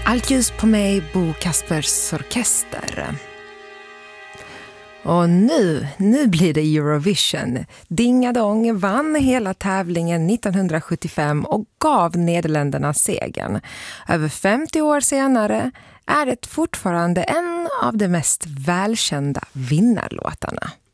Allt ljus på mig, Bo Kaspers orkester. Och nu blir det Eurovision. Dingadong vann hela tävlingen 1975 och gav Nederländerna segern. Över 50 år senare är det fortfarande en av de mest välkända vinnarlåtarna.